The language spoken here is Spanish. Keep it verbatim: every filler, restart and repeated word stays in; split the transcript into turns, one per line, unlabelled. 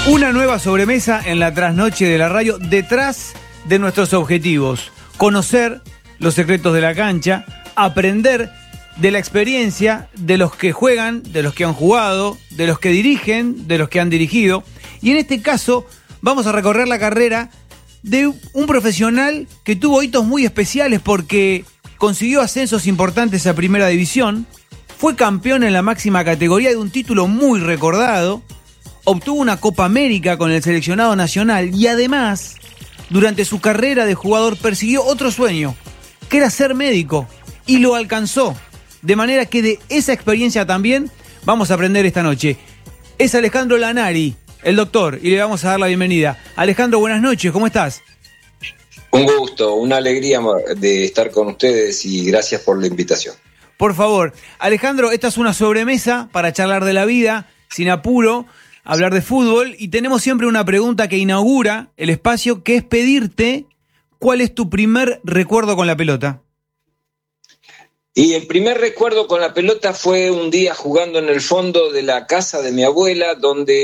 Una nueva sobremesa en la trasnoche de la radio, detrás de nuestros objetivos. Conocer los secretos de la cancha, aprender de la experiencia de los que juegan, de los que han jugado, de los que dirigen, de los que han dirigido. Y en este caso vamos a recorrer la carrera de un profesional que tuvo hitos muy especiales porque consiguió ascensos importantes a Primera División, fue campeón en la máxima categoría de un título muy recordado, obtuvo una Copa América con el seleccionado nacional y además, durante su carrera de jugador persiguió otro sueño, que era ser médico, y lo alcanzó. De manera que de esa experiencia también vamos a aprender esta noche. Es Alejandro Lanari, el doctor, y le vamos a dar la bienvenida. Alejandro, buenas noches, ¿cómo estás?
Un gusto, una alegría de estar con ustedes y gracias por la invitación.
Por favor, Alejandro, esta es una sobremesa para charlar de la vida, sin apuro, hablar de fútbol, y tenemos siempre una pregunta que inaugura el espacio, que es pedirte cuál es tu primer recuerdo con la pelota.
Y el primer recuerdo con la pelota fue un día jugando en el fondo de la casa de mi abuela, donde